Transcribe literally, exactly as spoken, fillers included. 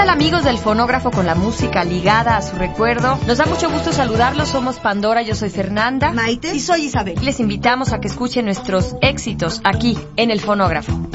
tal, amigos del Fonógrafo, con la música ligada a su recuerdo? Nos da mucho gusto saludarlos. Somos Pandora, yo soy Fernanda. Maite. Y soy Isabel. Les invitamos a que escuchen nuestros éxitos aquí en el Fonógrafo.